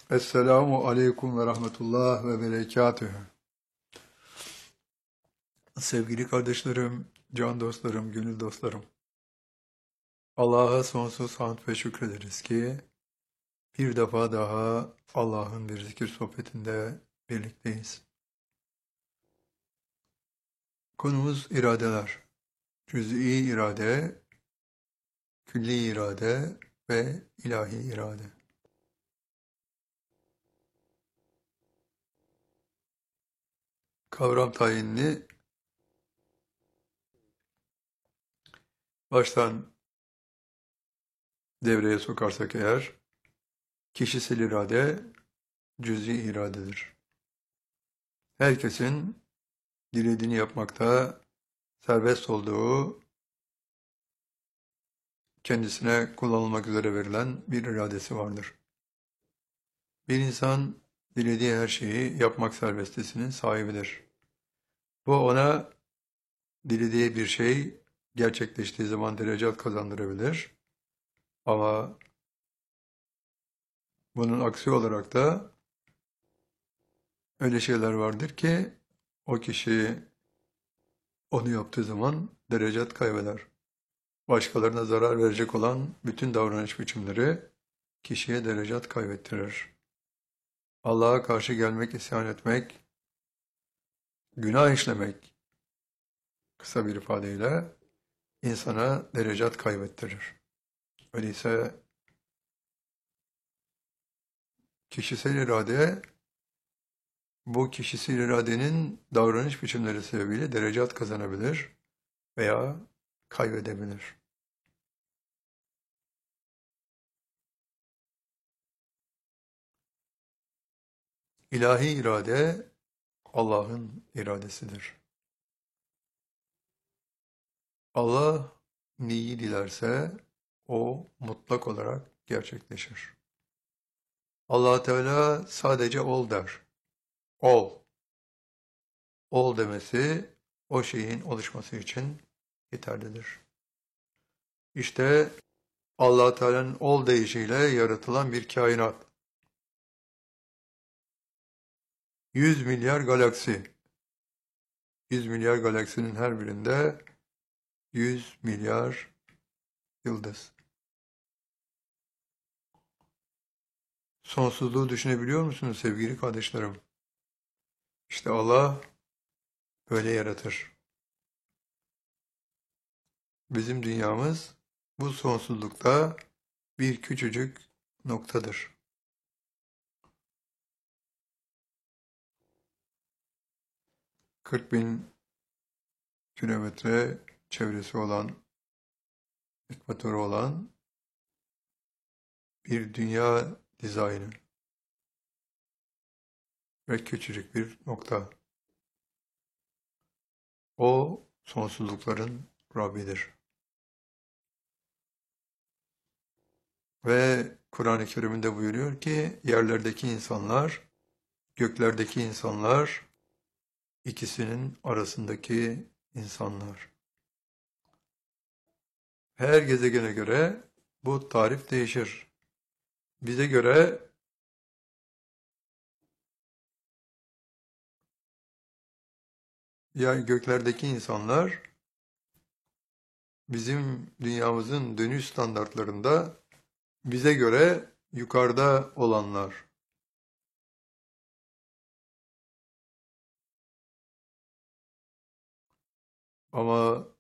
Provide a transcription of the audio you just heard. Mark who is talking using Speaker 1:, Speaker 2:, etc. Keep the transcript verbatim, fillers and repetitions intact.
Speaker 1: Esselamu aleyküm ve rahmetullah ve berekatühü. Sevgili kardeşlerim, can dostlarım, gönül dostlarım. Allah'a sonsuz hamd ve şükrederiz ki bir defa daha Allah'ın bir zikir sohbetinde birlikteyiz. Konumuz iradeler. Cüz'i irade, külli irade ve ilahi irade. Kavram tayinini baştan devreye sokarsak eğer, kişisel irade cüz'i iradedir. Herkesin dilediğini yapmakta serbest olduğu, kendisine kullanılmak üzere verilen bir iradesi vardır. Bir insan dilediği her şeyi yapmak serbestisinin sahibidir. Bu ona dilediği bir şey gerçekleştiği zaman derecat kazandırabilir. Ama bunun aksi olarak da öyle şeyler vardır ki o kişi onu yaptığı zaman derecat kaybeder. Başkalarına zarar verecek olan bütün davranış biçimleri kişiye derecat kaybettirir. Allah'a karşı gelmek, isyan etmek, günah işlemek, kısa bir ifadeyle insana derecat kaybettirir. Öyleyse kişisel irade, bu kişisel iradenin davranış biçimleri sebebiyle derecat kazanabilir veya kaybedebilir. İlahi irade Allah'ın iradesidir. Allah neyi dilerse o mutlak olarak gerçekleşir. Allah Teala sadece ol der. Ol. Ol demesi o şeyin oluşması için yeterlidir. İşte Allah Teala'nın ol deyişiyle yaratılan bir kainat. yüz milyar galaksi. yüz milyar galaksinin her birinde yüz milyar yıldız. Sonsuzluğu düşünebiliyor musunuz sevgili kardeşlerim? İşte Allah böyle yaratır. Bizim dünyamız bu sonsuzlukta bir küçücük noktadır. kırk bin kilometre çevresi olan, ekvatörü olan bir dünya dizaynı ve küçücük bir nokta. O sonsuzlukların Rabbidir. Ve Kur'an-ı Kerim'de buyuruyor ki yerlerdeki insanlar, göklerdeki insanlar, ikisinin arasındaki insanlar. Her gezegene göre bu tarif değişir. Bize göre yani göklerdeki insanlar bizim dünyamızın dönüş standartlarında bize göre yukarıda olanlar. Ama